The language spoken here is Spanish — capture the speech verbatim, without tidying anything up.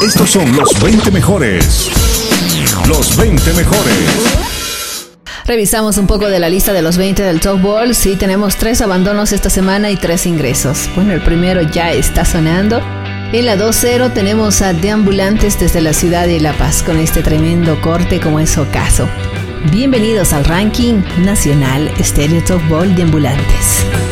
Estos son los veinte mejores. Los veinte mejores. Revisamos un poco de la lista de los veinte del Top Ball. Sí, tenemos tres abandonos esta semana y tres ingresos. Bueno, el primero ya está sonando. En la dos cero tenemos a Deambulantes desde la ciudad de La Paz con este tremendo corte como es Ocaso. Bienvenidos al ranking nacional Stereo Top Ball Deambulantes.